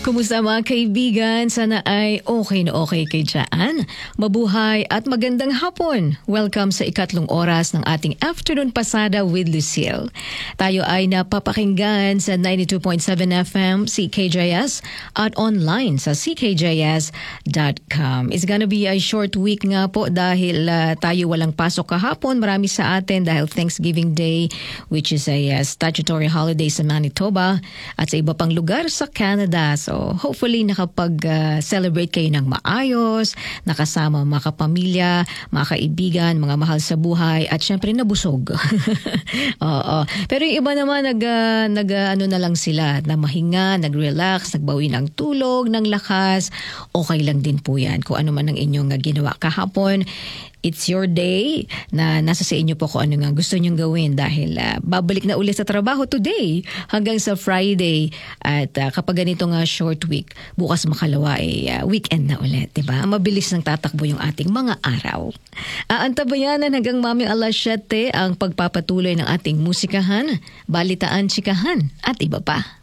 Kumusta mga kaibigan? Sana ay okay na okay kay dyan. Mabuhay at magandang hapon. Welcome sa ikatlong oras ng ating Afternoon Pasada with Lucille. Tayo ay napapakinggan sa 92.7 FM CKJS at online sa ckjs.com. It's gonna be a short week nga po dahil tayo walang pasok kahapon. Marami sa atin dahil Thanksgiving Day, which is a statutory holiday sa Manitoba at sa iba pang lugar sa Canada. So hopefully nakapag-celebrate kayo ng maayos, nakasama mga kapamilya, mga kaibigan, mga mahal sa buhay at syempre nabusog. Oo. Pero yung iba naman ano na lang sila, na mahinga, nag-relax, nagbawi ng tulog, ng lakas. Okay lang din po yan kung ano man ang inyong ginawa kahapon. It's your day na nasa sa inyo po kung ano nga gusto nyong gawin dahil babalik na ulit sa trabaho today hanggang sa Friday. At kapag ganito nga short week, bukas makalawa weekend na ulit, diba? Mabilis nang tatakbo yung ating mga araw. Antabayanan hanggang maming alas 7 ang pagpapatuloy ng ating musikahan, balitaan, chikahan at iba pa.